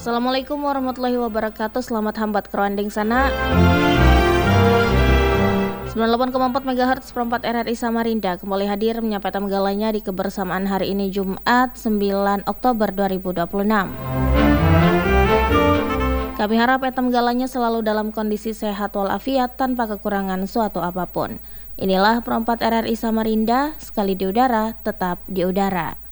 Assalamualaikum warahmatullahi wabarakatuh. Selamat hambat kerwanding sana. 98,4 MHz Perempat RRI Samarinda kembali hadir menyampaikan galanya di kebersamaan hari ini Jumat 9 Oktober 2026. Kami harap etam galanya selalu dalam kondisi sehat walafiat tanpa kekurangan suatu apapun. Inilah Perempat RRI Samarinda, sekali di udara, tetap di udara.